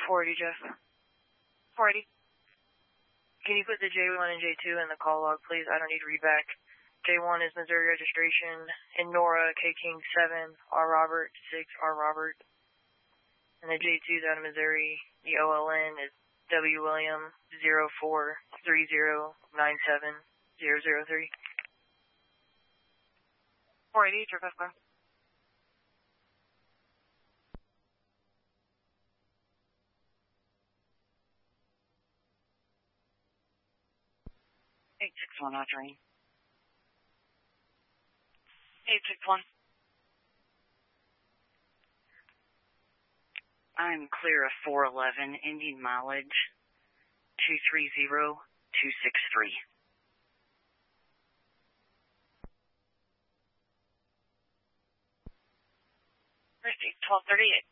480, Jeff. 480. Can you put the J1 and J2 in the call log, please? I don't need readback. J1 is Missouri registration, and Nora, K King 7, R Robert 6, R Robert. And the J2 is out of Missouri. The OLN is W William 0430970003. 480, Jeff Esquire. Eight 6-1, Audrey. 861. I'm clear of 411, ending mileage 230263. Receipt 1238.